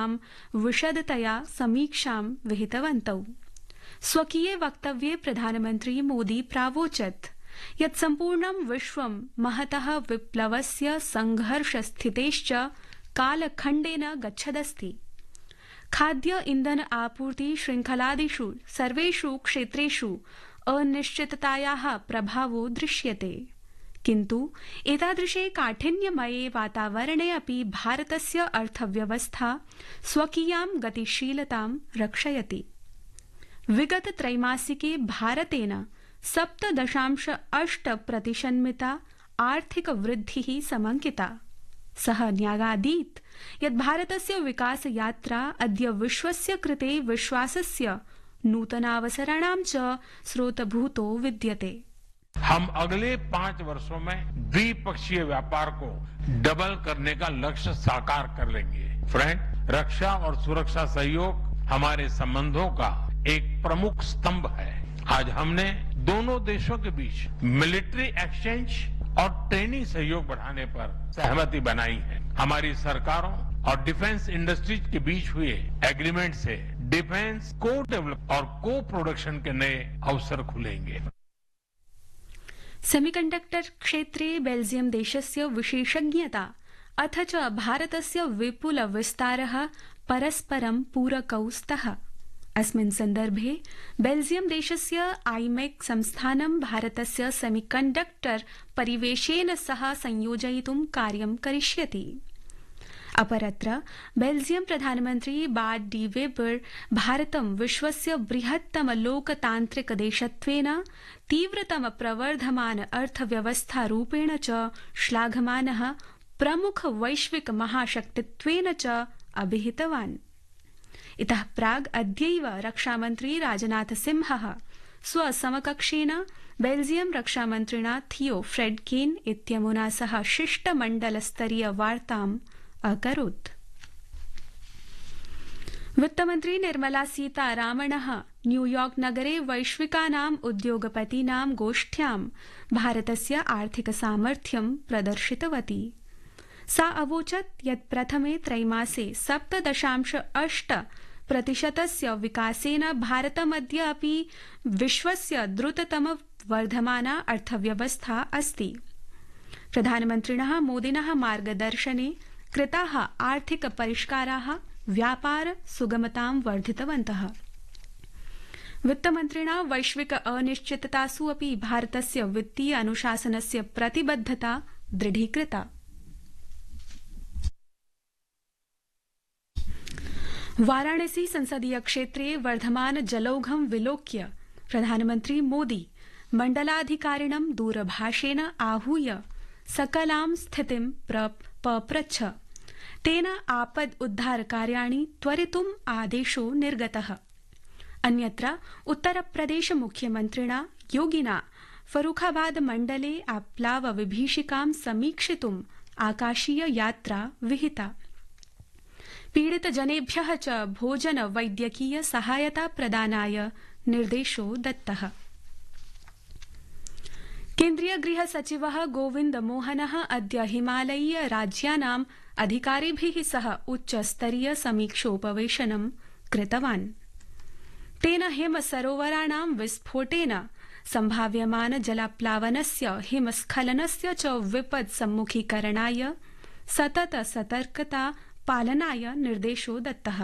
इमां विशदतया समीक्षां विहितवन्तौ। स्वकीये वक्तव्ये प्रधानमन्त्री मोदी प्रावोचत् यत् सम्पूर्णं विश्वं महतः विप्लवस्य संघर्षस्थितेश्च कालखण्डेन गच्छदस्ति। खाद्य इन्धन आपूर्ति श्रृंखलादिषु सर्वेषु क्षेत्रेषु अनिश्चिततायाः प्रभावो दृश्यते। किन्तु एतादृशे काठिन्यमये वातावरणे अपि भारतस्य अर्थव्यवस्था स्वकीयां गतिशीलतां रक्षयति। विगत त्रैमासिके भारतेन 7.8% आर्थिक वृद्धिः समंकिता। सः न्यागादीत् यत् भारतस्य विकास यात्रा अद्य विश्वस्य कृते विश्वासस्य नूतनावसराणां च स्रोतभूतो विद्यते। हम अगले 5 वर्षों में द्विपक्षीय व्यापार को डबल करने का लक्ष्य साकार कर लेंगे। फ्रेंड, रक्षा और सुरक्षा सहयोग हमारे संबंधों का एक प्रमुख स्तंभ है। आज हमने दोनों देशों के बीच मिलिट्री एक्सचेंज और ट्रेनिंग सहयोग बढ़ाने पर सहमति बनाई है। हमारी सरकारों और डिफेंस इंडस्ट्रीज के बीच हुए एग्रीमेंट से डिफेंस को डेवलप और को प्रोडक्शन के नए अवसर खुलेंगे। सेमीकंडक्टर क्षेत्रे बेल्जियम देशस्य विशेषज्ञता अथ च भारतस्य विपुल विस्तारः परस्परं पूरकौ स्तः। अस्मिन् सन्दर्भे बेल्जियम देशस्य आईमेक संस्थानं भारतस्य सेमीकंडक्टर परिवेशेन सह संयोजयितुं कार्यं करिष्यति। अपरत्र बेल्जियम प्रधानमन्त्री बार्ट डी वेबर भारतं विश्वस्य बृहत्तम लोकतान्त्रिक देशत्वेन तीव्रतम प्रवर्धमान अर्थव्यवस्था रूपेण च श्लाघमानः प्रमुख वैश्विक महाशक्तित्वेन च अभिहितवान्। इतः प्राग् अद्यैव रक्षामन्त्री राजनाथ सिंहः स्वसमकक्षेन बेल्जियम रक्षामन्त्रिणा थियो फ्रेडकेन इत्यमुना सह शिष्टमण्डलस्तरीय वार्ताम् अकरोत्। वित्तमन्त्री निर्मला सीतारामणः न्यूयॉर्क नगरे वैश्विकानाम् उद्योगपतीनां गोष्ठ्यां भारतस्य आर्थिक सामर्थ्यं प्रदर्शितवती। सा अवोचत् यत् प्रथमे त्रैमासे 7.8% विकासेन भारतमद्य अपि विश्वस्य द्रुततम वर्धमाना अर्थव्यवस्था अस्ति। प्रधानमन्त्रिणः मोदिनः मार्गदर्शने कृताः आर्थिक परिष्काराः व्यापार सुगमतां वर्धितवन्तः। वित्तमन्त्रिणा वैश्विक अनिश्चिततासु अपि भारतस्य वित्तीय अनुशासनस्य प्रतिबद्धता दृढीकृता। वाराणसी संसदीय क्षेत्रे वर्धमान जलौघं विलोक्य प्रधानमन्त्री मोदी मण्डलाधिकारिणं दूरभाषेण आहूय सकलां स्थितिं पप्रच्छ। तेन आपद उद्धार कार्याणि त्वरितुम् आदेशो निर्गतः। अन्यत्र उत्तरप्रदेश मुख्यमन्त्रिणा योगिना फरूखाबाद मण्डले आप्लाव विभीषिकां समीक्षितुम् आकाशीय यात्रा विहिता। पीडित जनेभ्यः च भोजन वैद्यकीय सहायता प्रदानाय निर्देशो दत्तः। केन्द्रीय गृह सचिवः गोविन्द मोहनः अद्य हिमालयीय राज्यानाम् अधिकारिभिः सह उच्चस्तरीय समीक्षोपवेशनं कृतवान्। तेन हिमसरोवराणां विस्फोटेन सम्भाव्यमान जलाप्लावनस्य हिमस्खलनस्य च विपद् सम्मुखीकरणाय सतत सतर्कता पालनाय निर्देशो दत्तः।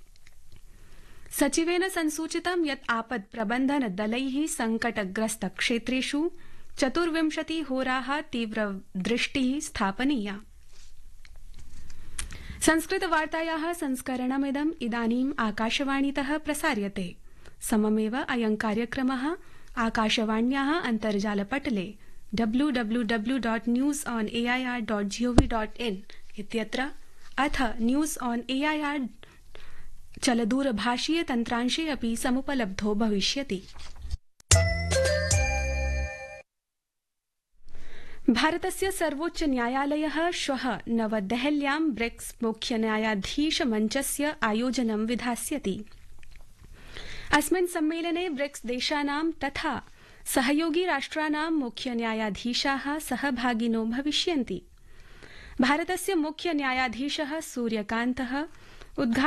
सचिवेन संसूचितं यत् आपद् प्रबन्धन दलैः संकटग्रस्त क्षेत्रेषु 24 होराः तीव्र दृष्टिः स्थापनीया। संस्कृतवार्तायाः संस्करणमिदम् इदानीम् आकाशवाणीतः प्रसार्यते। सममेव अयं कार्यक्रमः आकाशवाण्याः अन्तर्जालपटले www.newsonair.gov.in इत्यत्र अथ न्यूज ऑन एआईआर चलदूरभाषीय तन्त्रांशे अपि समुपलब्धो भविष्यति। भारतस्य सर्वोच्च न्यायालयः श्वः नवदेहल्यां ब्रिक्स मुख्य न्यायाधीश मञ्चस्य आयोजनं विधास्यति। अस्मिन् सम्मेलने ब्रिक्स देशानां तथा सहयोगी राष्ट्राणां मुख्य न्यायाधीशाः सहभागिनो भविष्यन्ति। भारतस्य मुख्य न्यायाधीशः सूर्यकान्तः